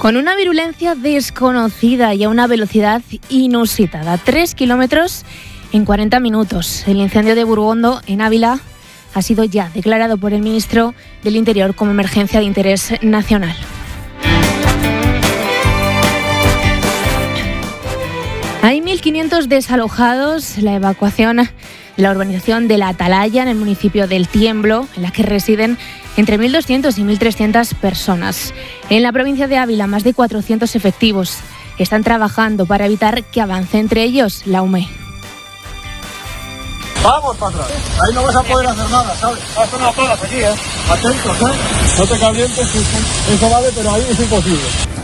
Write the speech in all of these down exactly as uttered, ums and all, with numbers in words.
Con una virulencia desconocida y a una velocidad inusitada, tres kilómetros en cuarenta minutos. El incendio de Burgondo, en Ávila, ha sido ya declarado por el ministro del Interior como emergencia de interés nacional. Hay mil quinientos desalojados. La evacuación de la urbanización de La Atalaya, en el municipio del Tiemblo, en la que residen entre mil doscientas y mil trescientas personas. En la provincia de Ávila, más de cuatrocientos efectivos están trabajando para evitar que avance, entre ellos la U M E. Vamos para atrás. Ahí no vas a poder hacer nada, ¿sabes? Haz unas todas aquí, ¿eh? Atentos, ¿eh? No te calientes, eso vale, pero ahí es imposible.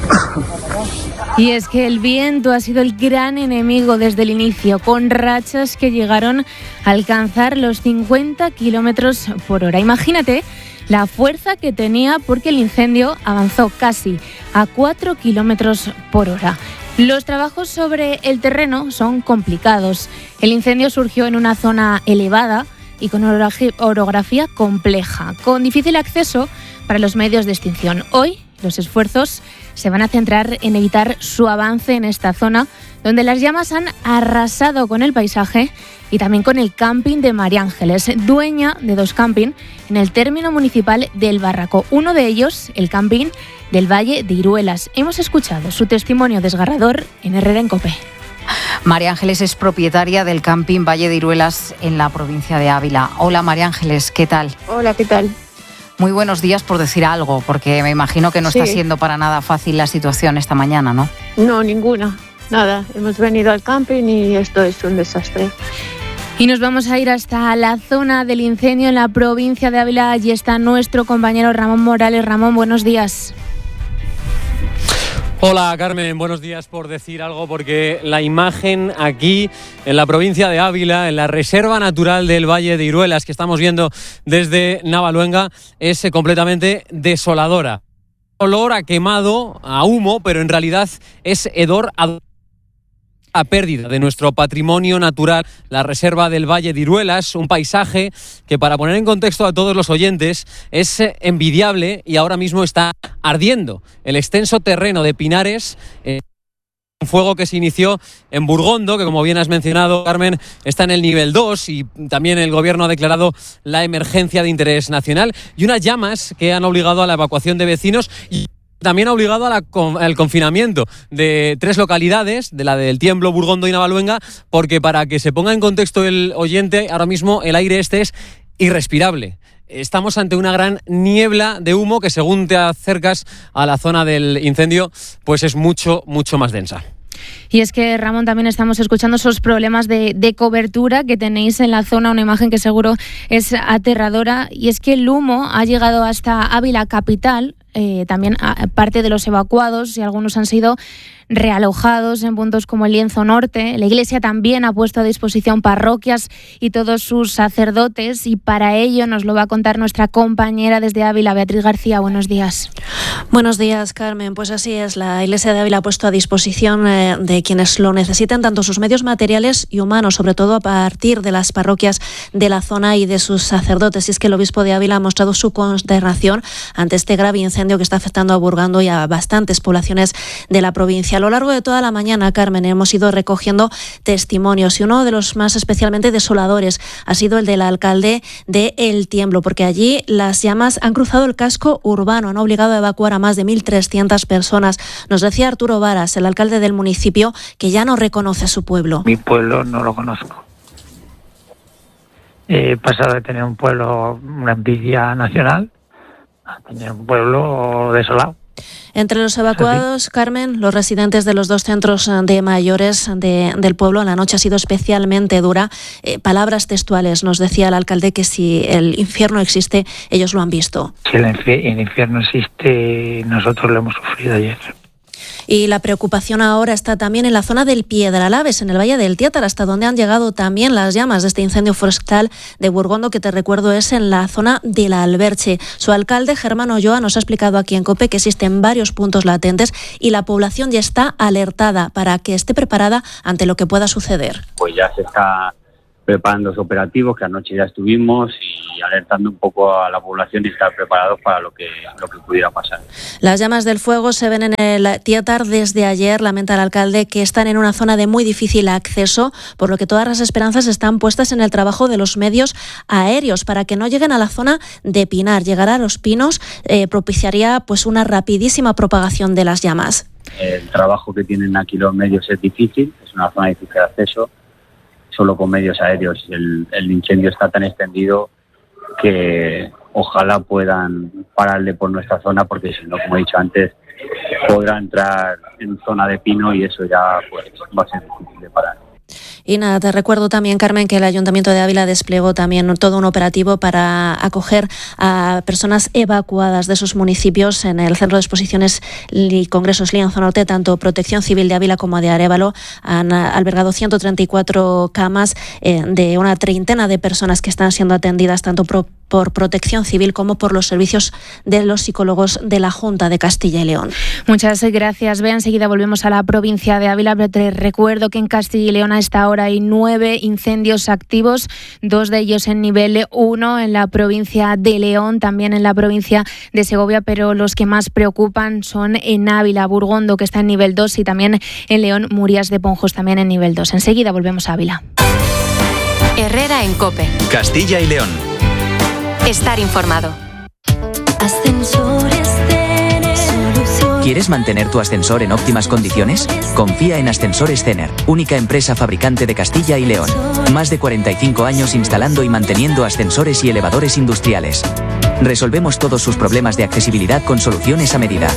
Y es que el viento ha sido el gran enemigo desde el inicio, con rachas que llegaron a alcanzar los cincuenta kilómetros por hora. Imagínate la fuerza que tenía, porque el incendio avanzó casi a cuatro kilómetros por hora. Los trabajos sobre el terreno son complicados. El incendio surgió en una zona elevada y con orografía compleja, con difícil acceso para los medios de extinción. Hoy los esfuerzos se van a centrar en evitar su avance en esta zona, donde las llamas han arrasado con el paisaje y también con el camping de María Ángeles, dueña de dos camping en el término municipal del Barraco. Uno de ellos, el camping del Valle de Iruelas. Hemos escuchado su testimonio desgarrador en Herrera en COPE. María Ángeles es propietaria del camping Valle de Iruelas en la provincia de Ávila. Hola María Ángeles, ¿qué tal? Hola, ¿qué tal? Muy buenos días, por decir algo, porque me imagino que no sí. está siendo para nada fácil la situación esta mañana, ¿no? No, ninguna. Nada, hemos venido al camping y esto es un desastre. Y nos vamos a ir hasta la zona del incendio en la provincia de Ávila. Allí está nuestro compañero Ramón Morales. Ramón, buenos días. Hola Carmen, buenos días, por decir algo, porque la imagen aquí en la provincia de Ávila, en la Reserva Natural del Valle de Iruelas, que estamos viendo desde Navaluenga, es completamente desoladora. Olor a quemado, a humo, pero en realidad es hedor a... a pérdida de nuestro patrimonio natural, la Reserva del Valle de Iruelas, un paisaje que, para poner en contexto a todos los oyentes, es envidiable y ahora mismo está ardiendo. El extenso terreno de pinares, eh, un fuego que se inició en Burgondo, que, como bien has mencionado, Carmen, está en el nivel dos, y también el Gobierno ha declarado la emergencia de interés nacional, y unas llamas que han obligado a la evacuación de vecinos y también ha obligado a la, al confinamiento de tres localidades, de la del Tiemblo, Burgondo y Navaluenga, porque, para que se ponga en contexto el oyente, ahora mismo el aire este es irrespirable. Estamos ante una gran niebla de humo que, según te acercas a la zona del incendio, pues es mucho, mucho más densa. Y es que, Ramón, también estamos escuchando esos problemas de, de cobertura que tenéis en la zona, una imagen que seguro es aterradora, y es que el humo ha llegado hasta Ávila capital. Eh, también a, parte de los evacuados, y algunos han sido realojados en puntos como el Lienzo Norte. La Iglesia también ha puesto a disposición parroquias y todos sus sacerdotes, y para ello nos lo va a contar nuestra compañera desde Ávila, Beatriz García. Buenos días. Buenos días, Carmen. Pues así es, la Iglesia de Ávila ha puesto a disposición eh, de quienes lo necesiten, tanto sus medios materiales y humanos, sobre todo a partir de las parroquias de la zona y de sus sacerdotes. Y es que el obispo de Ávila ha mostrado su consternación ante este grave incendio que está afectando a Burgondo y a bastantes poblaciones de la provincia. A lo largo de toda la mañana, Carmen, hemos ido recogiendo testimonios, y uno de los más especialmente desoladores ha sido el del alcalde de El Tiemblo, porque allí las llamas han cruzado el casco urbano, han obligado a evacuar a más de mil trescientas personas. Nos decía Arturo Varas, el alcalde del municipio, que ya no reconoce a su pueblo. Mi pueblo no lo conozco. He pasado de tener un pueblo, una envidia nacional, a tener un pueblo desolado. Entre los evacuados, Carmen, los residentes de los dos centros de mayores de, del pueblo, la noche ha sido especialmente dura. Eh, palabras textuales, nos decía el alcalde, que si el infierno existe, ellos lo han visto. Si el, infi- el infierno existe, nosotros lo hemos sufrido ayer. Y la preocupación ahora está también en la zona del Piedralaves, en el Valle del Tiétar, hasta donde han llegado también las llamas de este incendio forestal de Burgondo, que te recuerdo es en la zona de la Alberche. Su alcalde, Germán Olloa, nos ha explicado aquí en COPE que existen varios puntos latentes y la población ya está alertada para que esté preparada ante lo que pueda suceder. Pues ya se está preparando los operativos, que anoche ya estuvimos, y alertando un poco a la población y estar preparados para lo que, lo que pudiera pasar. Las llamas del fuego se ven en el Tietar desde ayer. Lamenta el alcalde que están en una zona de muy difícil acceso, por lo que todas las esperanzas están puestas en el trabajo de los medios aéreos para que no lleguen a la zona de Pinar. Llegar a Los Pinos eh, propiciaría pues una rapidísima propagación de las llamas. El trabajo que tienen aquí los medios es difícil, es una zona difícil de acceso. Solo con medios aéreos el, el incendio está tan extendido que ojalá puedan pararle por nuestra zona, porque si no, como he dicho antes, podrá entrar en zona de pino y eso ya pues va a ser difícil de parar. Y nada, te recuerdo también, Carmen, que el Ayuntamiento de Ávila desplegó también todo un operativo para acoger a personas evacuadas de sus municipios. En el Centro de Exposiciones y Congresos Lienzo Norte, tanto Protección Civil de Ávila como de Arévalo han albergado ciento treinta y cuatro camas eh, de una treintena de personas que están siendo atendidas tanto pro, por Protección Civil como por los servicios de los psicólogos de la Junta de Castilla y León. Muchas gracias, Bea. Enseguida volvemos a la provincia de Ávila, pero te recuerdo que en Castilla y León a esta hora hay nueve incendios activos, dos de ellos en nivel uno en la provincia de León, también en la provincia de Segovia, pero los que más preocupan son en Ávila, Burgondo, que está en nivel dos, y también en León, Murias de Ponjos, también en nivel dos. Enseguida volvemos a Ávila. Herrera en COPE. Castilla y León. Estar informado. Ascensores Cener. ¿Quieres mantener tu ascensor en óptimas condiciones? Confía en Ascensores Cener, única empresa fabricante de Castilla y León. Más de cuarenta y cinco años instalando y manteniendo ascensores y elevadores industriales. Resolvemos todos sus problemas de accesibilidad con soluciones a medida.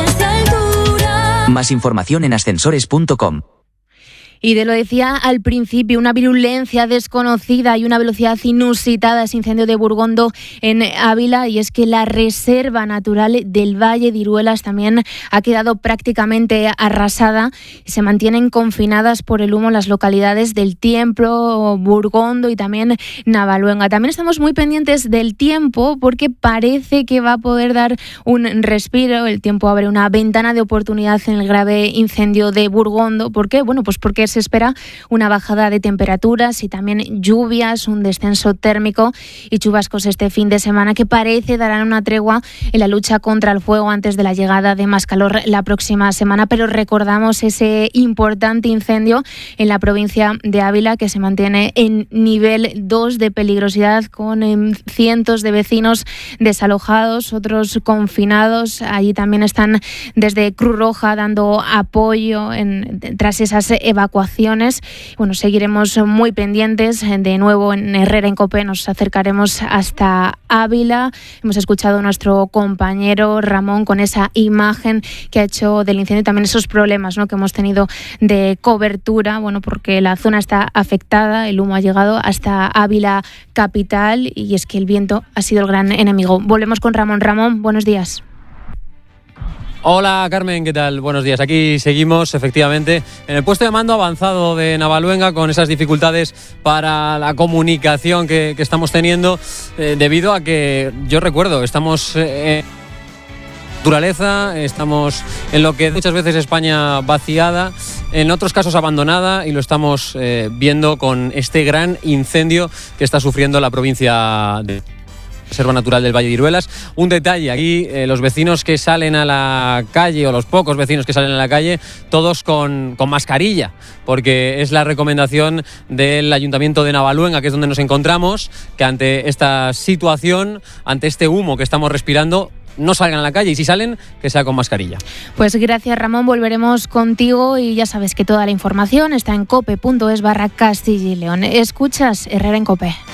Más información en ascensores punto com. Y te lo decía al principio, una virulencia desconocida y una velocidad inusitada, ese incendio de Burgondo en Ávila, y es que la reserva natural del Valle de Iruelas también ha quedado prácticamente arrasada y se mantienen confinadas por el humo las localidades del Tiemplo, Burgondo y también Navaluenga. También estamos muy pendientes del tiempo porque parece que va a poder dar un respiro. El tiempo abre una ventana de oportunidad en el grave incendio de Burgondo. ¿Por qué? Bueno, pues porque se espera una bajada de temperaturas y también lluvias, un descenso térmico y chubascos este fin de semana que parece darán una tregua en la lucha contra el fuego antes de la llegada de más calor la próxima semana. Pero recordamos ese importante incendio en la provincia de Ávila que se mantiene en nivel dos de peligrosidad, con eh, cientos de vecinos desalojados, otros confinados. Allí también están desde Cruz Roja dando apoyo en, tras esas evacuaciones. Bueno, seguiremos muy pendientes. De nuevo en Herrera en COPE nos acercaremos hasta Ávila. Hemos escuchado a nuestro compañero Ramón con esa imagen que ha hecho del incendio y también esos problemas, ¿no?, que hemos tenido de cobertura, bueno, porque la zona está afectada, el humo ha llegado hasta Ávila capital y es que el viento ha sido el gran enemigo. Volvemos con Ramón. Ramón, buenos días. Hola Carmen, ¿qué tal? Buenos días. Aquí seguimos, efectivamente, en el puesto de mando avanzado de Navaluenga con esas dificultades para la comunicación que, que estamos teniendo eh, debido a que, yo recuerdo, estamos eh, en naturaleza, estamos en lo que muchas veces España vaciada, en otros casos abandonada, y lo estamos eh, viendo con este gran incendio que está sufriendo la provincia de Reserva Natural del Valle de Iruelas. Un detalle, aquí eh, los vecinos que salen a la calle, o los pocos vecinos que salen a la calle, todos con, con mascarilla, porque es la recomendación del Ayuntamiento de Navaluenga, que es donde nos encontramos, que ante esta situación, ante este humo que estamos respirando, no salgan a la calle, y si salen, que sea con mascarilla. Pues gracias, Ramón, volveremos contigo y ya sabes que toda la información está en cope punto es barra Castilla y León. Escuchas Herrera en COPE.